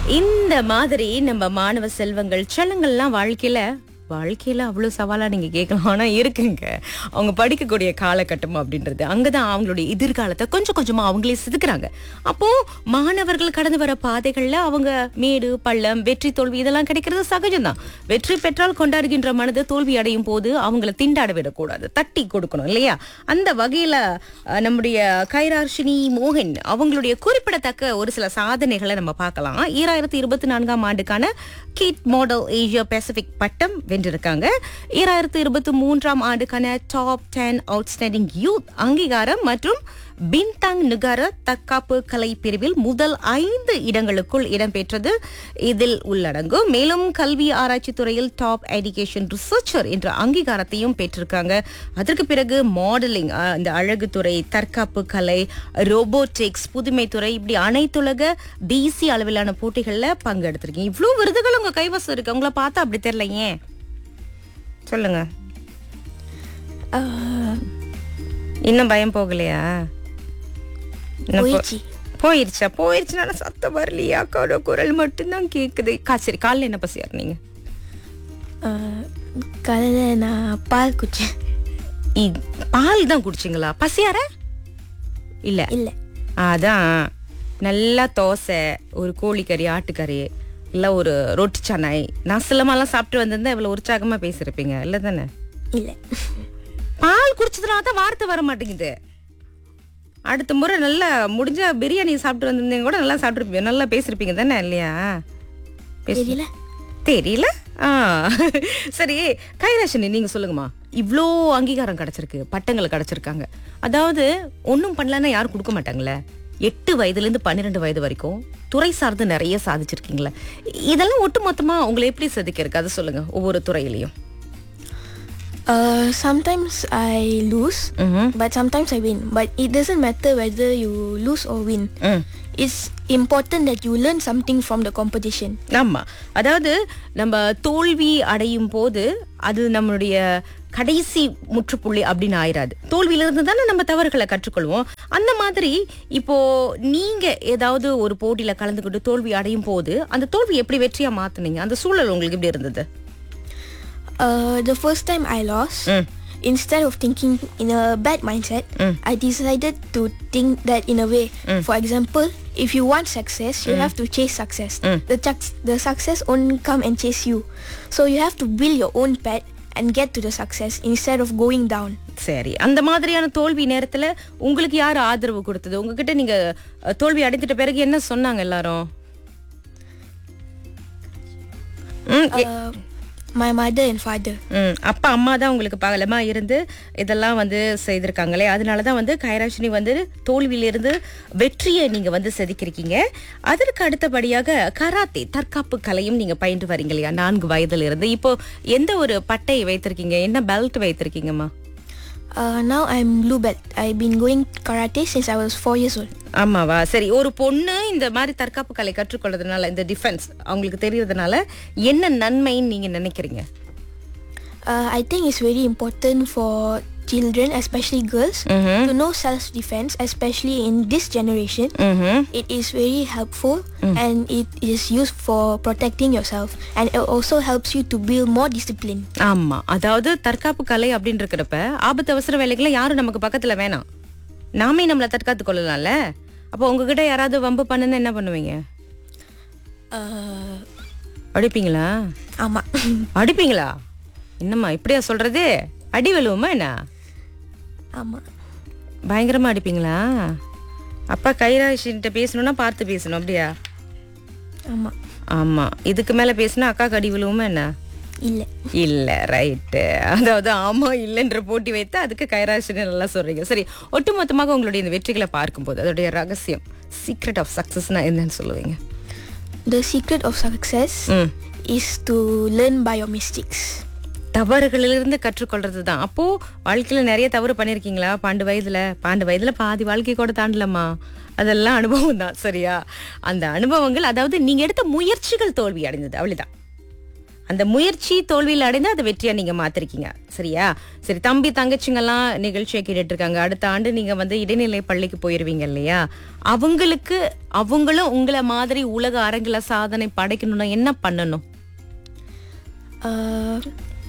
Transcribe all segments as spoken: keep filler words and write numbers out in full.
இந்த மாதிரி நம்ம மாணவ செல்வங்கள் செல்லங்கள்லாம் வாழ்க்கையில வாழ்க்கையில அவ்வளவு சவாலா நீங்க கேட்கலாம். ஆனா இருக்குங்க, அவங்க படிக்கக்கூடிய காலகட்டம் அப்படின்றது அங்கதான் அவங்களுடைய எதிர்காலத்தை கொஞ்சம் கொஞ்சமா அவங்களே செதுக்குறாங்க. அப்போ மாணவர்கள் கடந்து வர பாதைகள்ல அவங்க மேடு பள்ளம் வெற்றி தோல்வி இதெல்லாம் கிடைக்கிறது சகஜம்தான். வெற்றி பெற்றால் கொண்டாடுகின்ற மனது, தோல்வி அடையும் போது அவங்கள திண்டாட விடக்கூடாது, தட்டி கொடுக்கணும் இல்லையா? அந்த வகையில அஹ், நம்முடைய கைரார்ஷினி மோகன் அவங்களுடைய குறிப்பிடத்தக்க ஒரு சில சாதனைகளை நம்ம பார்க்கலாம். ஈராயிரத்தி இருபத்தி நான்காம் ஆண்டுக்கான கிட் மாடல் ஏசியா பசிபிக் பட்டம் வென்றிருக்காங்க. ஈராயிரத்தி இருபத்தி மூன்றாம் ஆண்டுக்கான டாப் டென் அவுட்ஸ்டாண்டிங் யூத் அங்கீகாரம் மற்றும் பின்தாங் நுகார தற்காப்பு கலை பிரிவில் முதல் ஐந்து இடங்களுக்குள் இடம்பெற்றது இதில் உள்ளடங்கும். மேலும் கல்வி ஆராய்ச்சி துறையில் டாப் எஜுகேஷன் ரிசர்ச்சர் என்ற அங்கீகாரத்தையும் பெற்றிருக்காங்க. அதற்கு பிறகு மாடலிங், இந்த அழகு துறை, தற்காப்பு கலை, ரோபோட்டிக்ஸ், புதுமை துறை, இப்படி அனைத்துலக தேசிய அளவிலான போட்டிகள்ல பங்கெடுத்திருக்கீங்க. இவ்வளவு விருதுகள் உங்க கைவசம் இருக்கு. உங்களை பார்த்தா அப்படி தெரியல, ஏன் சொல்லுங்க? இன்னும் பயம் போகலையா? இன்னும் போ- போயிடுச்சு. போயிருச்சா? போயிருச்சுனால சத்தம் வரலையா? அக்காவோட குரல் மட்டும்தான் கேக்குது. கா சரி, காலைல என்ன பசியார் நீங்க? காலையில் நான் பால் குடிச்சேன். இ- பால் தான் குடிச்சிங்களா? பசியார இல்ல இல்லை, அதான் நல்லா தோசை, ஒரு கோழிக்கறி, ஆட்டுக்கறி, இல்ல ஒரு ரொட்டி சனை, நசலமாலாம் சாப்பிட்டு வந்திருந்தா இவ்வளவு உற்சாகமா பேசிருப்பீங்க இல்ல தானே? இல்லை. பால் குடிச்சதுனால தான் வார்த்தை வர மாட்டேங்குது. அடுத்த முறை நல்லா முடிஞ்சா பிரியாணி சாப்பிட்டு வந்திருந்தீங்க கூட நல்லா சாப்பிட்டுருப்பீங்க, நல்லா பேசிருப்பீங்க தானே இல்லையா? பேசு- தெரியல. தெரியல. ஆ சரி, கைராஷினி நீங்க சொல்லுங்கம்மா. இவ்ளோ அங்கீகாரம் கிடைச்சிருக்கு, பட்டங்கள் கிடைச்சிருக்காங்க. அதாவது ஒன்னும் பண்ணலன்னா யாரும் கொடுக்க மாட்டாங்களே. எட்டு வயதுல இருந்து பன்னிரெண்டு வயது வரைக்கும் துறை சார்ந்து நிறைய சாதிச்சிருக்கீங்களே. இதெல்லாம் ஒட்டு மொத்தமா உங்களை எப்படி செதுக்கி இருக்கு அதை சொல்லுங்க, ஒவ்வொரு துறையிலையும். Uh, sometimes I lose, ம்ஹும். but sometimes I win. But it doesn't matter whether you lose or win. ம். It's important that you learn something from the competition. ஆமா, அதாவது நம்ம தோல்வி அடையும் போது அது நம்மளுடைய கடைசி முற்றுப்புள்ளி அப்படின்னு ஆயிராது. தோல்வியில இருந்து தானே நம்ம தவறுகளை கற்றுக்கொள்வோம். அந்த மாதிரி இப்போ நீங்க ஏதாவது ஒரு போட்டியில கலந்துக்கிட்டு தோல்வி அடையும் போது அந்த தோல்வி எப்படி வெற்றியா மாத்துனீங்க? அந்த சூழல் உங்களுக்கு எப்படி இருந்தது? Uh, the first time I lost, ம். instead of thinking in a bad mindset, Mm. I decided to think that in a way. For example, if you want success, you have to chase success. Mm. The suc- the success won't come and chase you. So you have to build your own path and get to the success instead of going down. சரி, அந்த மாதிரியான தோல்வி நேரத்துல உங்களுக்கு யார் ஆதரவு கொடுத்தது? உங்ககிட்ட நீங்க அஹ், தோல்வி அடைஞ்சிட்ட பிறகு என்ன சொன்னாங்க எல்லாரும்? ம், எ- Uh, my mother and father. ம், அப்பா அம்மா தான் உங்களுக்கு பகலமா இருந்து இதெல்லாம் வந்து செய்திருக்காங்களே. அதனாலதான் வந்து கைராஷினி வந்து தோல்வியிலிருந்து வெற்றியை நீங்க வந்து செதுக்கிருக்கீங்க. அதற்கு அடுத்தபடியாக கராத்தே, தற்காப்பு கலையும் நீங்க பயின்று வரீங்க இல்லையா? நான்கு வயதுல இருந்து இப்போ எந்த ஒரு பட்டை வைத்திருக்கீங்க? என்ன belt வைத்திருக்கீங்கம்மா? Uh, now I'm blue belt. I've been going karate since I was four years old. ஆமாவா? சரி, ஒரு பொண்ணு இந்த மாதிரி தற்காப்பு கலை கற்றுக்கொள்றதுனால, இந்த டிஃபென்ஸ் அவங்களுக்கு தெரியறதுனால என்ன நன்மைன்னு நீங்க நினைக்கிறீங்க? Uh, I think it's very important for children, especially girls, Mhm. to know self-defense, especially in this generation. ம்ஹும். It is very helpful and it is used for protecting yourself, and it also helps you to build more discipline. ஆமா, அதாவது தற்காப்பு கலை அப்படின்னு இருக்கிறப்ப ஆபத்து அவசர வேலைகளை யாரும் நமக்கு பக்கத்துல வேணாம், நாமே நம்மள தற்காத்து கொள்ளலாம்ல. அப்போ உங்ககிட்ட யாராவது வம்பு பண்ணுன்னு என்ன பண்ணுவீங்க? Uh, அடிப்பீங்களா? ஆமா. அடிப்பீங்களா? என்னம்மா இப்படியா சொல்றது? அடி விழுவுமா என்ன? ஆமா. பயங்கரமா அடிப்பீங்களா? அப்பா கைராஷின்ட்ட பேசணும்னா பார்த்து பேசணும், அப்படியா? ஆமா. ஆமா, இதுக்கு மேல பேசினா அக்கா அடி விழுவுமா என்ன? இல்ல. இல்ல, ரைட்டு. அதாவது ஆமா இல்லைன்ற போட்டி வைத்து அதுக்கு கைராசின்னு நல்லா சொல்றீங்க. சரி, ஒட்டுமொத்தமாக உங்களுடைய இந்த வெற்றிகளை பார்க்கும்போது அதோடைய ரகசியம், சீக்ரெட் ஆஃப் சக்சஸ்னா என்னன்னு சொல்லுவீங்க? The secret of success ம். is to learn by your mistakes. தவறுகளிலிருந்து கற்றுக்கொள்றது தான். அப்போ வாழ்க்கையில நிறைய தவறு பண்ணிருக்கீங்களா? பாண்டு வயதுல பாண்டு வயதுல பாதி வாழ்க்கை கூட தாண்டலமா? அதெல்லாம் அனுபவம் தான், சரியா? அந்த அனுபவங்கள், அதாவது நீங்க எடுத்த முயற்சிகள் தோல்வி அடைந்தது, அவ்வளவுதான். அந்த முயற்சி தோல்வியில் அடைந்து அதை வெற்றியா நீங்க மாத்திருக்கீங்க. சரியா? சரி, தம்பி தங்கச்சிங்கெல்லாம் நிகழ்ச்சியை கேட்டுட்டு இருக்காங்க. அடுத்த ஆண்டு நீங்க வந்து இடைநிலை பள்ளிக்கு போயிருவீங்க இல்லையா? அவங்களுக்கு அவங்களும் உங்களை மாதிரி உலக அரங்கில சாதனை படைக்கணும்னா என்ன பண்ணணும்? Uh,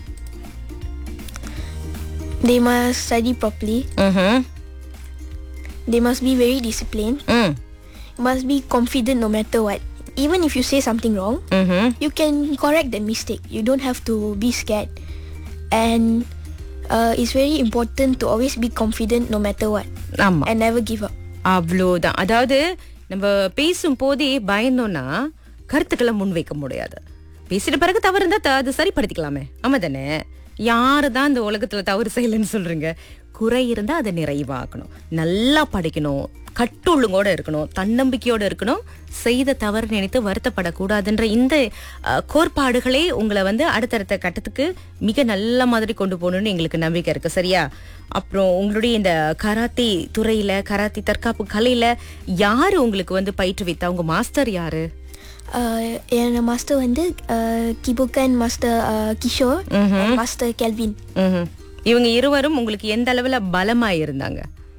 they must study properly. ம்ஹும். They must be very disciplined. ம். Must be confident no matter what. Even if you say something wrong, ம்ஹும். you can correct the mistake. You don't have to be scared. And uh, it's very important to always be confident no matter what ஆமா, and never give up. அவ்வளோதான். அதாவது நம்ம பேசும் போதே பயந்தோம்னா கருத்துக்களை முன்வைக்க முடியாது. பேசிட்ட பிறகு தவறு இருந்தா த- அது சரிப்படுத்திக்கலாமே. ஆமா தானே? யாருதான் இந்த உலகத்துல தவறு செய்யலன்னு சொல்றீங்க? குறை இருந்தா அதை நிறைவாக்கணும், நல்லா படிக்கணும், கட்டுள்ளுங்கோட இருக்கணும், தன்னம்பிக்கையோட இருக்கணும், செய்த தவறு நினைத்து வருத்தப்படக்கூடாதுன்ற இந்த அஹ், கோட்பாடுகளே உங்களை வந்து அடுத்தடுத்த கட்டத்துக்கு மிக நல்ல மாதிரி கொண்டு போகணும்னு எங்களுக்கு நம்பிக்கை இருக்கு. சரியா? அப்புறம் உங்களுடைய இந்த கராத்தே துறையில, கராத்தே தற்காப்பு கலையில யாரு உங்களுக்கு வந்து பயிற்றுவித்தா? உங்க மாஸ்டர் யாரு? Uh, and master வந்து uh, Kibukan Master uh, Kishore and Master Kelvin. ம்ஹும். இவங்க இருவரும் உங்களுக்கு எந்த அளவுல பலமா இருந்தாங்க?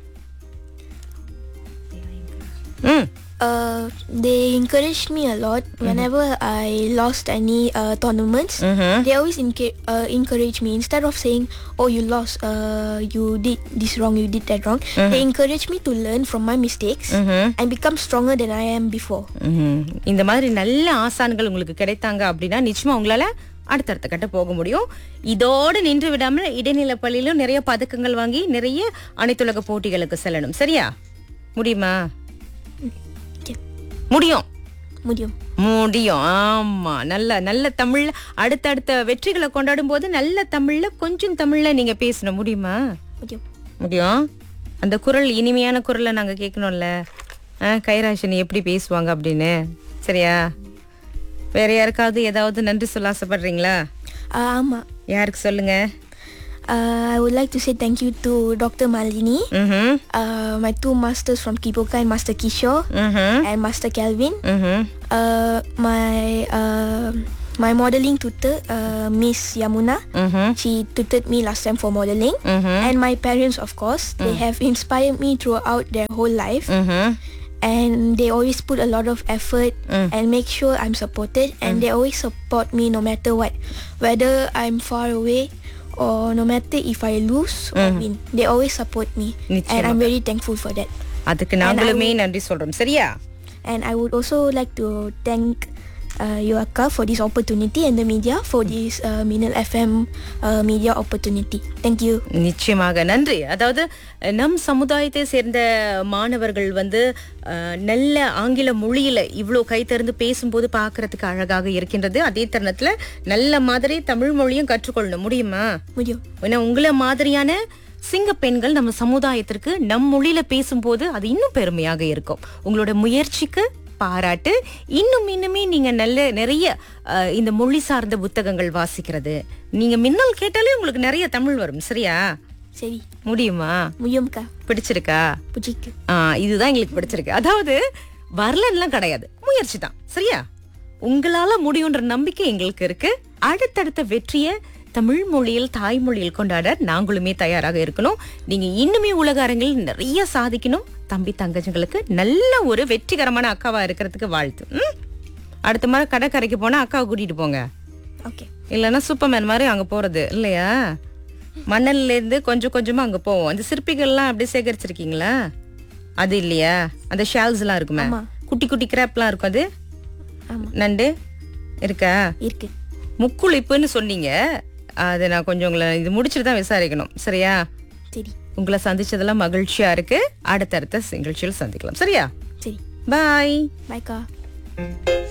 ம். Uh, they encouraged me a lot whenever I lost any uh, tournaments. ம்ஹும். They always enca- uh, encourage me instead of saying, "Oh, you lost. Uh, you did this wrong. You did that wrong." They encourage me to learn from my mistakes ம்ஹும். and become stronger than I am before. ம்ஹும். இந்த மாதிரி நல்ல ஆசான்கள் உங்களுக்கு கிடைத்தாங்க அப்படின்னா நிச்சயமா உங்களால அடுத்தடுத்த கட்ட போக முடியும். இதோடு நின்று விடாம இடைநிலை பள்ளியிலும் நிறைய பதக்கங்கள் வாங்கி நிறைய அனைத்துலக போட்டிகளுக்கு செல்லணும். சரியா? முடியுமா? Okay. முடியும், முடியும். முடியும். ஆமா, நல்ல நல்ல தமிழ்ல அடுத்தடுத்த வெற்றிகளை கொண்டாடும் போது நல்ல தமிழ்ல கொஞ்சம் தமிழ்ல நீங்க பேசணும். முடியுமா? முடியும். முடியும். அந்த குரல், இனிமையான குரலை நாங்க கேட்கணும்ல. ஆ, கைராஷினி எப்படி பேசுவாங்க அப்படின்னு. சரியா? வேற யாருக்காவது ஏதாவது நன்றி சொல்ல ஆசைப்படுறீங்களா? Uh, ஆமா. யாருக்கு சொல்லுங்க? Uh, I would like to say thank you to Doctor Malini, ம்ஹும். uh, my two masters from Kibukan, Master Kishore ம்ஹும். and Master Kelvin. ம்ஹும். Uh, my uh, my modeling tutor, uh, Miss Yamuna. ம்ஹும். She tutored me last time for modeling. ம்ஹும். And my parents, of course, they have inspired me throughout their whole life. ம்ஹும். And they always put a lot of effort and make sure I'm supported. And they always support me no matter what, whether I'm far away or no matter if I lose or win. They always support me, and நிச்சயமாக. I'm very thankful for that. அதுக்கு நாங்களுமே நன்றி சொல்றோம். சரியா? And I would also like to thank uh, you Akka for this opportunity and the media for this uh, Minal F M uh, media opportunity. Thank you. நிச்சயமாக நன்றி. அதாவது நம் சமுதாயத்தை சேர்ந்த மாணவர்கள் வந்து அஹ், நல்ல ஆங்கில மொழியில இவ்வளோ கை திறந்து பேசும்போது பார்க்கறதுக்கு அழகாக இருக்கின்றது. அதே தருணத்துல நல்ல மாதிரி தமிழ் மொழியும் கற்றுக்கொள்ளணும். முடியுமா? முடியும். ஏன்னா உங்களை மாதிரியான சிங்க பெண்கள் நம்ம சமுதாயத்திற்கு நம் மொழியில பேசும்போது அது இன்னும் பெருமையாக இருக்கும். உங்களோட முயற்சிக்கு பாராட்டு. இன்னும் இன்னுமே நீங்க நல்ல நிறைய அஹ், இந்த மொழி சார்ந்த புத்தகங்கள் வாசிக்கிறது. நீங்க மின்னல் கேட்டாலே உங்களுக்கு நிறைய தமிழ் வரும். சரியா? சரி. முடியுமா? முடியும்க்கா. பிடிச்சிருக்கா? புஜிக்கு. ஆ, இதுதான் எங்களுக்கு பிடிச்சிருக்கு. அதாவது வரலன்னுலாம் கிடையாது, முயற்சி தான். சரியா? உங்களால முடியுன்ற நம்பிக்கை எங்களுக்கு இருக்கு. அடுத்தடுத்த வெற்றியை தமிழ் மொழியில், தாய்மொழியில் கொண்டாட நாங்களுமே தயாராக இருக்கணும். நீங்க இன்னுமே உலக அரங்கில் நிறைய சாதிக்கணும். தம்பி தங்கச்சிங்களுக்கு நல்ல ஒரு வெற்றிகரமான அக்காவா இருக்கிறதுக்கு வாழ்த்து. ம்? அடுத்த மாதிரி கடற்கரைக்கு போனா அக்காவை கூட்டிட்டு போங்க. ஓகே. இல்லைன்னா சூப்பர்மேன் மாதிரி அங்க போறது இல்லையா? மணல்ல இருந்து கொஞ்சம் கொஞ்சமா அங்க போவோம். அந்த சிற்பிகள்லாம் அப்படியே சேகரிச்சிருக்கீங்களா? அது இல்லையா? அந்த ஷால்ஸ் எல்லாம் இருக்குமே, ஆமா. குட்டி குட்டி கிராப்லாம் இருக்கும். அது ஆமா. நண்டு இருக்கா? இருக்கு. முக்குளிப்புன்னு சொன்னீங்க. அதை நான் கொஞ்சம் உங்களை இது முடிச்சுட்டு தான் விசாரிக்கணும். சரியா? சரி. உங்களை சந்திச்சதெல்லாம் மகிழ்ச்சியா இருக்கு. அடுத்தடுத்த நிகழ்ச்சியில் சந்திக்கலாம். சரியா? சரி. பாய். பாய்க்கா.